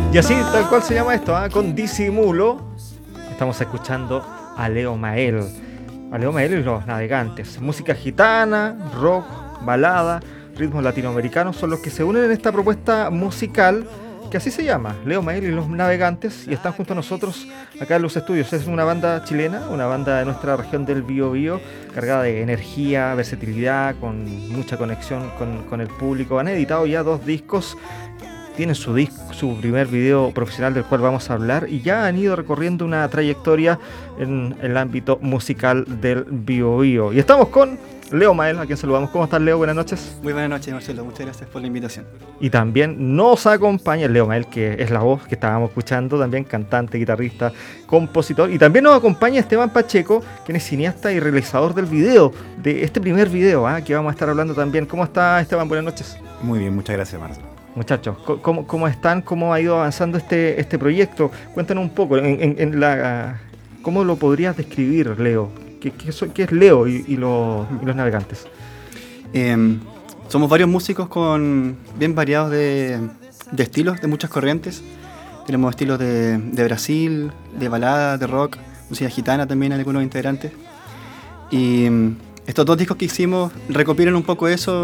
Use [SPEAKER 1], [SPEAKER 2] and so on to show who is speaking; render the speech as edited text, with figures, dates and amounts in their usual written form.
[SPEAKER 1] Y así, tal cual se llama esto, con disimulo, estamos escuchando a Leo Mael. A Leo Mael y los Navegantes. Música gitana, rock, balada, ritmos latinoamericanos son los que se unen en esta propuesta musical que así se llama, Leo Mael y los Navegantes, y están junto a nosotros acá en los estudios. Es una banda chilena, una banda de nuestra región del Biobío, cargada de energía, versatilidad, con mucha conexión con el público. Han editado ya 2 discos, tienen su primer video profesional del cual vamos a hablar, y ya han ido recorriendo una trayectoria en el ámbito musical del Biobío. Y estamos con Leo Mael, a quien saludamos. ¿Cómo estás, Leo? Buenas noches.
[SPEAKER 2] Muy buenas noches, Marcelo. Muchas gracias por la invitación.
[SPEAKER 1] Y también nos acompaña Leo Mael, que es la voz que estábamos escuchando, también cantante, guitarrista, compositor. Y también nos acompaña Esteban Pacheco, quien es cineasta y realizador del video, de este primer video, que vamos a estar hablando también. ¿Cómo está, Esteban? Buenas noches.
[SPEAKER 3] Muy bien, muchas gracias, Marcelo.
[SPEAKER 1] Muchachos, ¿cómo están? ¿Cómo ha ido avanzando este proyecto? Cuéntanos un poco, ¿cómo lo podrías describir, Leo? ¿Qué es Leo y los Navegantes?
[SPEAKER 2] Somos varios músicos con bien variados de estilos, de muchas corrientes. Tenemos estilos de Brasil, de balada, de rock, música gitana también, algunos integrantes. Y estos 2 discos que hicimos recopilan un poco eso.